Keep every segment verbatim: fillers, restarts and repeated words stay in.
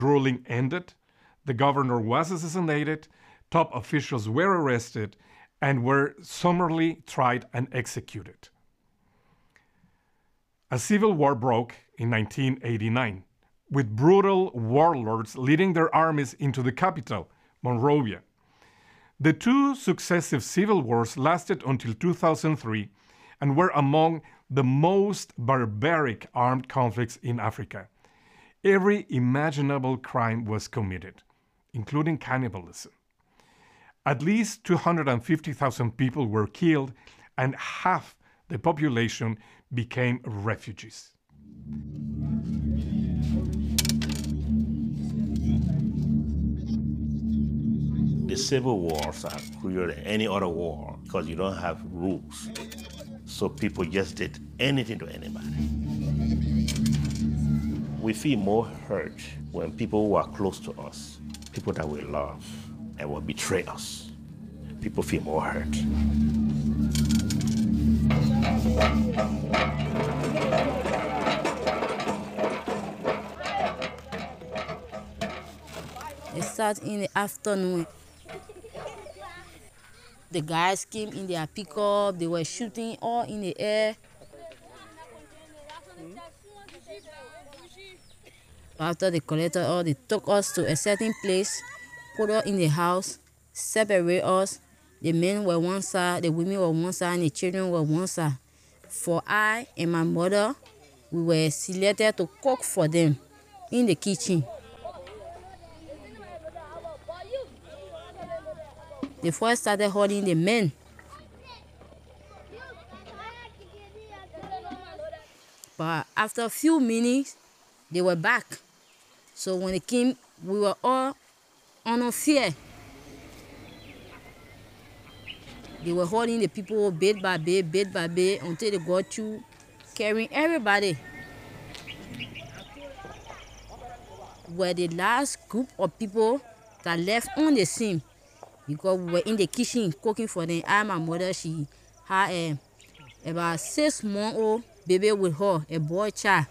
ruling ended, the governor was assassinated, top officials were arrested, and were summarily tried and executed. A civil war broke in nineteen eighty-nine, with brutal warlords leading their armies into the capital, Monrovia. The two successive civil wars lasted until two thousand three and were among the most barbaric armed conflicts in Africa. Every imaginable crime was committed, including cannibalism. At least two hundred fifty thousand people were killed, and half the population became refugees. The civil wars are crueler than any other war because you don't have rules. So people just did anything to anybody. We feel more hurt when people who are close to us, people that we love, and will betray us. People feel more hurt. It started in the afternoon. The guys came in their pickup, they were shooting all in the air. After they collected all, they took us to a certain place, put us in the house, separate us. The men were one side, the women were one side, and the children were one side. For I and my mother, we were selected to cook for them in the kitchen. They first started holding the men. But after a few minutes, they were back. So when they came, we were all under fear. They were holding the people bit by bit, bit by bit, until they got through carrying everybody. We're the last group of people that left on the scene, because we were in the kitchen cooking for them. I, my mother, she had a about six month old baby with her, a boy child.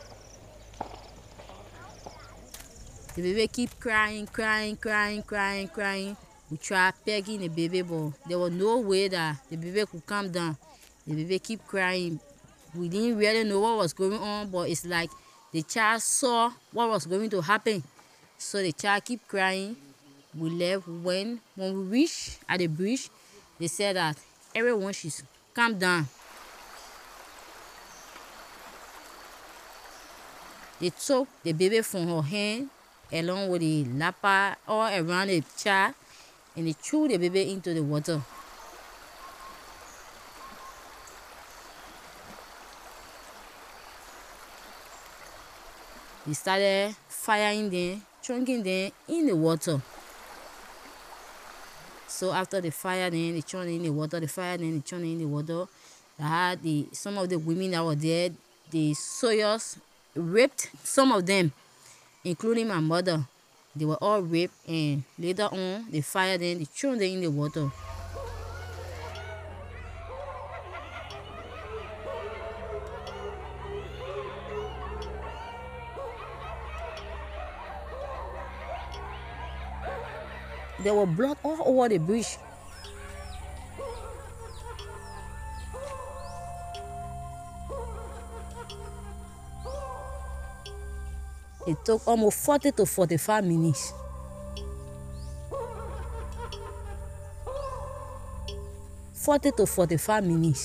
The baby keep crying, crying, crying, crying, crying. We tried pegging the baby, but there was no way that the baby could calm down. The baby keep crying. We didn't really know what was going on, but it's like the child saw what was going to happen. So the child keep crying. We left. When, when we reached at the bridge, they said that everyone should calm down. They took the baby from her hand along with the lapper all around the child, and they threw the baby into the water. They started firing them, chunking them in the water. So after they fired them, they churned in the water, they fired them, they churned in the water. They had the, some of the women that were there, the soldiers raped some of them, including my mother. They were all raped, and later on, they fired them, they threw them in the water. There was blood all over the bridge. It took almost forty to forty-five minutes. forty to forty-five minutes.